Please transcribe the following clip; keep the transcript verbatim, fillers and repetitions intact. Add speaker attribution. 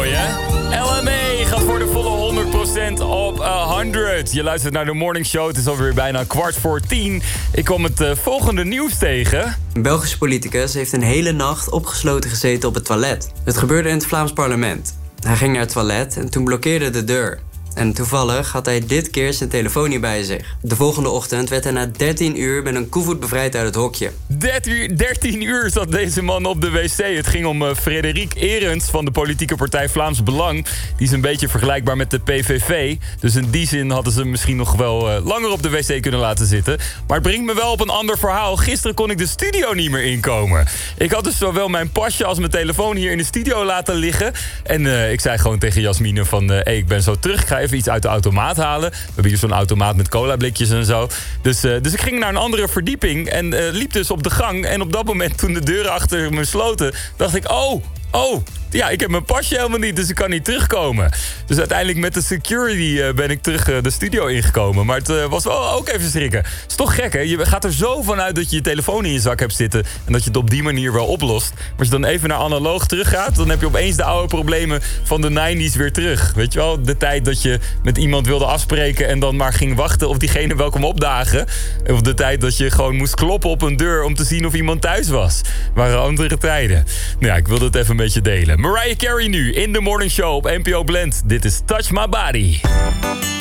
Speaker 1: mooi, hè? L M A gaat voor de volle honderd procent op honderd. Je luistert naar de Morning Show. Het is alweer bijna kwart voor tien. Ik kom het uh, volgende nieuws tegen.
Speaker 2: Een Belgische politicus heeft een hele nacht opgesloten gezeten op het toilet. Het gebeurde in het Vlaams parlement. Hij ging naar het toilet en toen blokkeerde de deur. En toevallig had hij dit keer zijn telefoon niet bij zich. De volgende ochtend werd hij na dertien uur met een koevoet bevrijd uit het hokje.
Speaker 1: dertien uur zat deze man op de wc. Het ging om uh, Frederik Erens van de politieke partij Vlaams Belang. Die is een beetje vergelijkbaar met de P V V. Dus in die zin hadden ze hem misschien nog wel uh, langer op de wc kunnen laten zitten. Maar het brengt me wel op een ander verhaal. Gisteren kon ik de studio niet meer inkomen. Ik had dus zowel mijn pasje als mijn telefoon hier in de studio laten liggen. En uh, ik zei gewoon tegen Jasmine van... Uh, hey, ik ben zo terug, ik ga even iets uit de automaat halen. We hebben hier zo'n automaat met colablikjes en zo. Dus, uh, dus ik ging naar een andere verdieping en uh, liep dus op de gang. En op dat moment, toen de deuren achter me sloten, dacht ik... Oh, oh, ja, ik heb mijn pasje helemaal niet, dus ik kan niet terugkomen. Dus uiteindelijk met de security uh, ben ik terug uh, de studio ingekomen. Maar het uh, was wel ook even schrikken. Het is toch gek, hè? Je gaat er zo van uit dat je je telefoon in je zak hebt zitten... en dat je het op die manier wel oplost. Maar als je dan even naar analoog teruggaat... dan heb je opeens de oude problemen van de nineties weer terug. Weet je wel? De tijd dat je met iemand wilde afspreken... en dan maar ging wachten of diegene wel kwam opdagen. Of de tijd dat je gewoon moest kloppen op een deur... om te zien of iemand thuis was. Waren andere tijden. Nou ja, ik wilde het even een beetje delen. Mariah Carey nu in de Morning Show op N P O Blend. Dit is Touch My Body.